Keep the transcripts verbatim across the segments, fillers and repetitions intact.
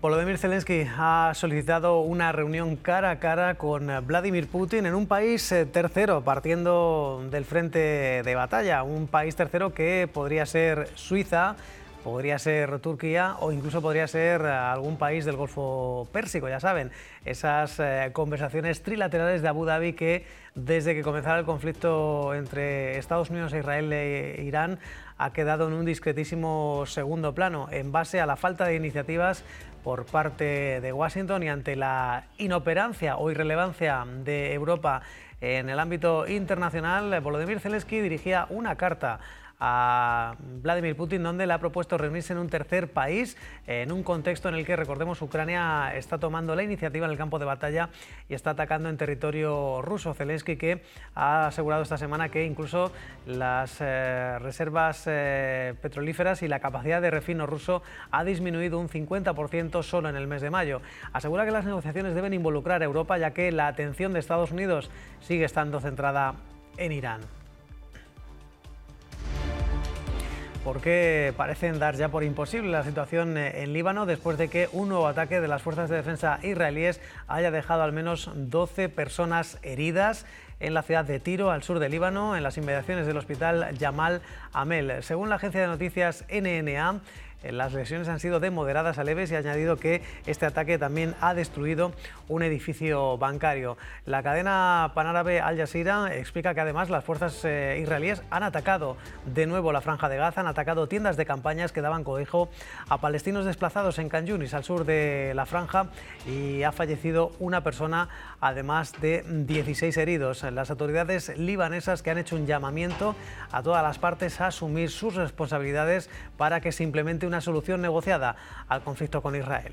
Volodymyr Zelensky ha solicitado una reunión cara a cara con Vladimir Putin en un país tercero, partiendo del frente de batalla. Un país tercero que podría ser Suiza, podría ser Turquía o incluso podría ser algún país del Golfo Pérsico, ya saben, esas eh, conversaciones trilaterales de Abu Dhabi que desde que comenzara el conflicto entre Estados Unidos, Israel e Irán ha quedado en un discretísimo segundo plano en base a la falta de iniciativas por parte de Washington y ante la inoperancia o irrelevancia de Europa en el ámbito internacional. Volodymyr Zelensky dirigía una carta a Vladimir Putin, donde le ha propuesto reunirse en un tercer país, en un contexto en el que, recordemos, Ucrania está tomando la iniciativa en el campo de batalla y está atacando en territorio ruso. Zelensky, que ha asegurado esta semana que incluso las eh, reservas eh, petrolíferas y la capacidad de refino ruso ha disminuido un cincuenta por ciento solo en el mes de mayo. Asegura que las negociaciones deben involucrar a Europa, ya que la atención de Estados Unidos sigue estando centrada en Irán. Porque parecen dar ya por imposible la situación en Líbano después de que un nuevo ataque de las fuerzas de defensa israelíes haya dejado al menos doce personas heridas en la ciudad de Tiro, al sur de Líbano, en las inmediaciones del hospital Yamal Amel. Según la agencia de noticias N N A, las lesiones han sido de moderadas a leves y ha añadido que este ataque también ha destruido un edificio bancario. La cadena panárabe Al Jazeera explica que además las fuerzas eh, israelíes han atacado de nuevo la Franja de Gaza, han atacado tiendas de campañas que daban cobijo a palestinos desplazados en Khan Yunis, al sur de la Franja, y ha fallecido una persona, además de dieciséis heridos. Las autoridades libanesas que han hecho un llamamiento a todas las partes a asumir sus responsabilidades para que se implemente una una solución negociada al conflicto con Israel.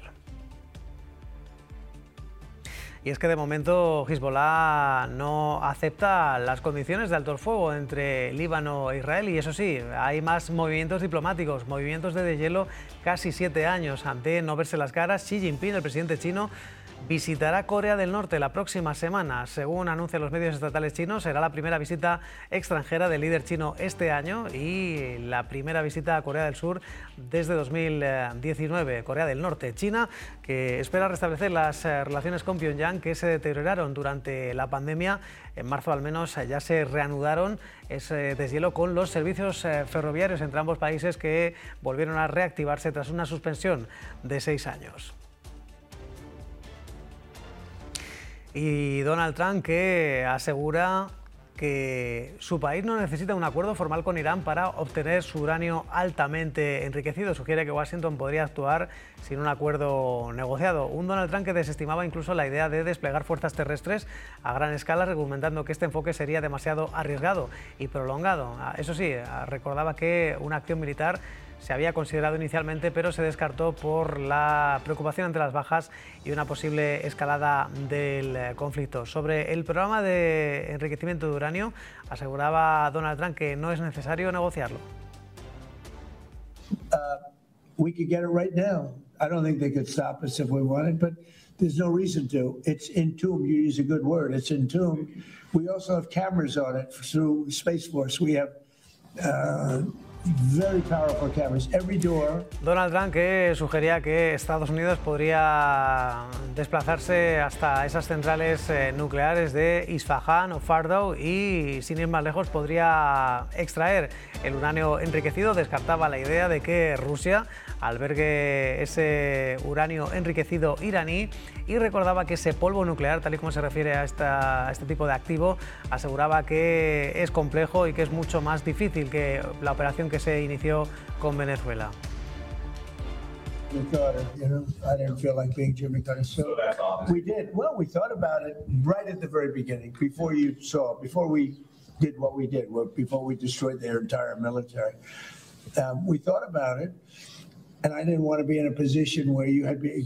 Y es que de momento Hezbollah no acepta las condiciones de alto el fuego entre Líbano e Israel, y eso sí, hay más movimientos diplomáticos, movimientos de deshielo casi siete años. Ante no verse las caras, Xi Jinping, el presidente chino, visitará Corea del Norte la próxima semana. Según anuncian los medios estatales chinos, será la primera visita extranjera del líder chino este año y la primera visita a Corea del Sur desde dos mil diecinueve. Corea del Norte, China, que espera restablecer las relaciones con Pyongyang que se deterioraron durante la pandemia. En marzo al menos ya se reanudaron ese deshielo con los servicios ferroviarios entre ambos países, que volvieron a reactivarse tras una suspensión de seis años. Y Donald Trump, que asegura que su país no necesita un acuerdo formal con Irán para obtener su uranio altamente enriquecido. Sugiere que Washington podría actuar sin un acuerdo negociado. Un Donald Trump que desestimaba incluso la idea de desplegar fuerzas terrestres a gran escala, argumentando que este enfoque sería demasiado arriesgado y prolongado. Eso sí, recordaba que una acción militar se había considerado inicialmente, pero se descartó por la preocupación ante las bajas y una posible escalada del conflicto. Sobre el programa de enriquecimiento de uranio, aseguraba Donald Trump que no es necesario negociarlo. Uh, we could get it right now. I don't think they could stop us if we wanted, but there's no reason to. It's entombed. You use a good word. It's entombed. We also have cameras on it through Space Force. We have uh, Very powerful cameras. Every door. Donald Trump, que sugería que Estados Unidos podría desplazarse hasta esas centrales eh, nucleares de Isfahan o Fordow y, sin ir más lejos, podría extraer el uranio enriquecido. Descartaba la idea de que Rusia albergue ese uranio enriquecido iraní y recordaba que ese polvo nuclear, tal y como se refiere a, esta, a este tipo de activo, aseguraba que es complejo y que es mucho más difícil que la operación que se inició con Venezuela. We thought it, you know, I didn't feel like being Jimmy Carter, so we did. Well, we thought about it right at the very beginning, before you saw, before we did what we did, before we destroyed their entire military. Um, we thought about it, and I didn't want to be in a position where you had